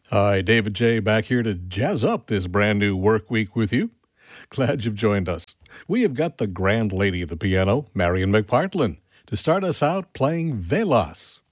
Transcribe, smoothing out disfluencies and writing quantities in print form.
Hi, David J. back here to jazz up this brand new work week with you. Glad you've joined us. We have got the grand lady of the piano, Marion McPartlin, to start us out playing Velas.